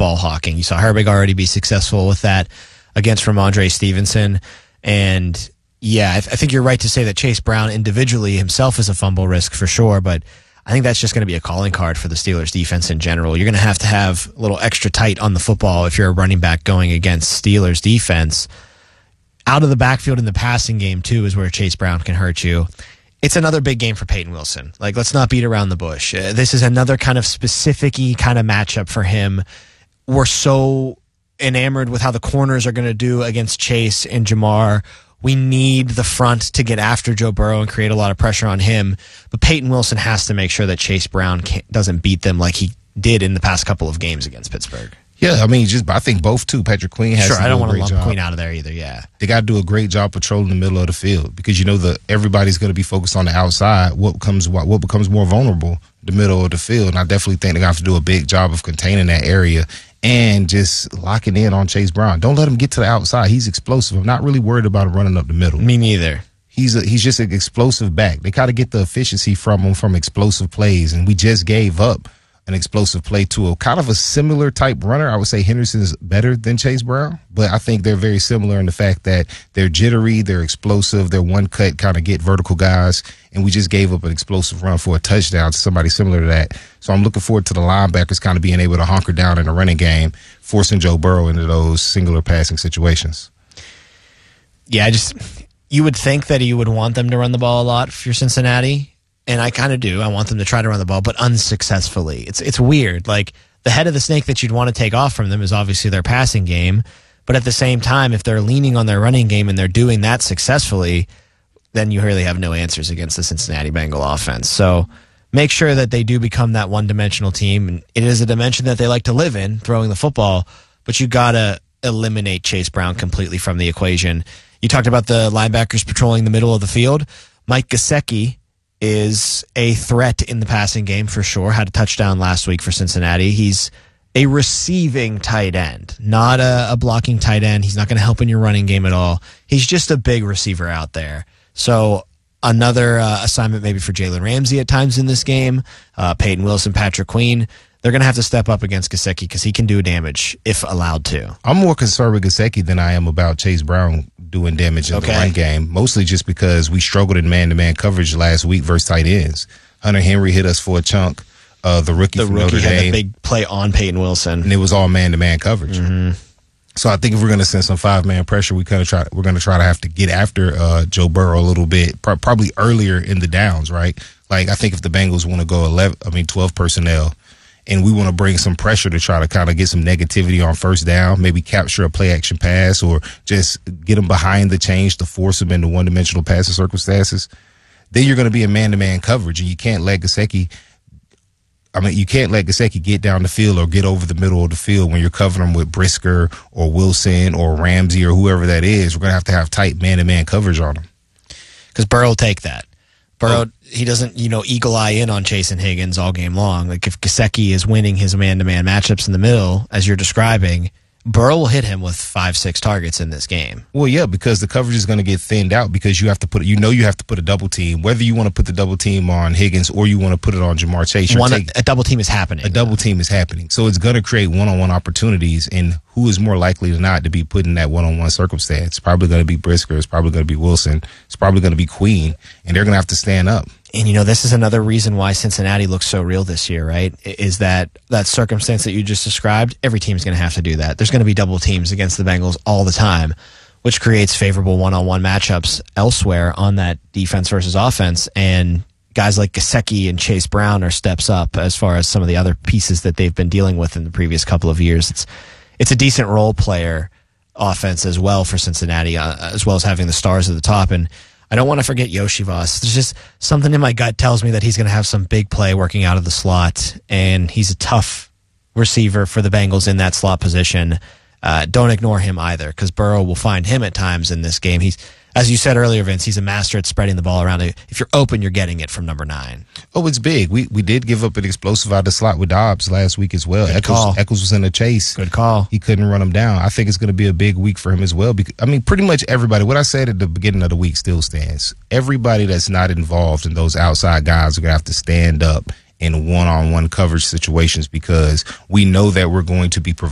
ball hawking. You saw Herbig already be successful with that against Ramondre Stevenson. And yeah, I think you're right to say that Chase Brown individually himself is a fumble risk for sure, but I think that's just going to be a calling card for the Steelers defense in general. You're going to have a little extra tight on the football if you're a running back going against Steelers defense. Out of the backfield in the passing game, too, is where Chase Brown can hurt you. It's another big game for Peyton Wilson. Like, let's not beat around the bush. This is another kind of specific-y kind of matchup for him. We're so enamored with how the corners are going to do against Chase and Jamar. We need the front to get after Joe Burrow and create a lot of pressure on him. But Peyton Wilson has to make sure that Chase Brown doesn't beat them like he did in the past couple of games against Pittsburgh. Yeah, I mean, I think both, too. Patrick Queen has to do a great job. Sure, I don't want to lump Queen out of there either, yeah. They got to do a great job patrolling the middle of the field because, everybody's going to be focused on the outside. What becomes more vulnerable? The middle of the field. And I definitely think they have to do a big job of containing that area and just locking in on Chase Brown. Don't let him get to the outside. He's explosive. I'm not really worried about him running up the middle. Me neither. He's just an explosive back. They got to get the efficiency from him from explosive plays, and we just gave up an explosive play to a kind of a similar type runner. I would say Henderson's better than Chase Brown, but I think they're very similar in the fact that they're jittery, they're explosive, they're one cut, kind of get vertical guys, and we just gave up an explosive run for a touchdown to somebody similar to that. So I'm looking forward to the linebackers kind of being able to hunker down in the running game, forcing Joe Burrow into those singular passing situations. Yeah, you would think that you would want them to run the ball a lot if you're Cincinnati. And I kind of do. I want them to try to run the ball, but unsuccessfully. It's weird. Like, the head of the snake that you'd want to take off from them is obviously their passing game. But at the same time, if they're leaning on their running game and they're doing that successfully, then you really have no answers against the Cincinnati Bengal offense. So make sure that they do become that one-dimensional team. And it is a dimension that they like to live in, throwing the football. But you got to eliminate Chase Brown completely from the equation. You talked about the linebackers patrolling the middle of the field. Mike Gesicki is a threat in the passing game for sure. Had a touchdown last week for Cincinnati. He's a receiving tight end, not a blocking tight end. He's not going to help in your running game at all. He's just a big receiver out there. So another assignment maybe for Jalen Ramsey at times in this game. Peyton Wilson, Patrick Queen. They're going to have to step up against Gesicki because he can do damage if allowed to. I'm more concerned with Gesicki than I am about Chase Brown doing damage in the run game, mostly just because we struggled in man-to-man coverage last week versus tight ends. Hunter Henry hit us for a chunk. The rookie from Notre Dame had a big play on Peyton Wilson, and it was all man-to-man coverage. Mm-hmm. So I think if we're going to send some five-man pressure, we're going to try to have to get after Joe Burrow a little bit, probably earlier in the downs, right? Like, I think if the Bengals want to go 12 personnel, and we want to bring some pressure to try to kind of get some negativity on first down, maybe capture a play-action pass or just get them behind the change to force them into one-dimensional passing circumstances, then you're going to be in man-to-man coverage, and you can't let Gesicki get down the field or get over the middle of the field when you're covering them with Brisker or Wilson or Ramsey or whoever that is. We're going to have tight man-to-man coverage on them. Because Burrow will take that. Burrow, he doesn't, eagle eye in on Chase and Higgins all game long. Like, if Gesicki is winning his man-to-man matchups in the middle, as you're describing, Burrow will hit him with 5-6 targets in this game. Well, yeah, because the coverage is going to get thinned out because you have to put a double team. Whether you want to put the double team on Higgins or you want to put it on Jamar Chase, a double team is happening. A double team is happening. So it's going to create one-on-one opportunities, and who is more likely than not to be put in that one-on-one circumstance? It's probably going to be Brisker. It's probably going to be Wilson. It's probably going to be Queen, and they're going to have to stand up. And, this is another reason why Cincinnati looks so real this year, right? Is that circumstance that you just described? Every team's going to have to do that. There's going to be double teams against the Bengals all the time, which creates favorable one-on-one matchups elsewhere on that defense versus offense. And guys like Gesicki and Chase Brown are steps up as far as some of the other pieces that they've been dealing with in the previous couple of years. It's a decent role player offense as well for Cincinnati, as well as having the stars at the top. And I don't want to forget Yoshi Voss. There's just something in my gut tells me that he's going to have some big play working out of the slot, and he's a tough receiver for the Bengals in that slot position. Don't ignore him either, because Burrow will find him at times in this game. He's, as you said earlier, Vince, he's a master at spreading the ball around. If you're open, you're getting it from number 9. Oh, it's big. We did give up an explosive out of the slot with Dobbs last week as well. Echols was in the chase. Good call. He couldn't run him down. I think it's going to be a big week for him as well. Because, pretty much everybody, what I said at the beginning of the week still stands. Everybody that's not involved in those outside guys are going to have to stand up in one-on-one coverage situations because we know that we're going to be providing